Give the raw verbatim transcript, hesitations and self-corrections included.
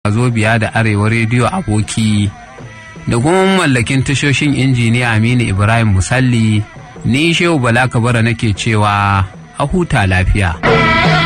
Zobiya da Arewa Rediyo Aboki da kuma mallakin tashoshin injiniya Aminu Ibrahim Musalli, ni Shehu Bala Kabara nake cewa a huta lafiya.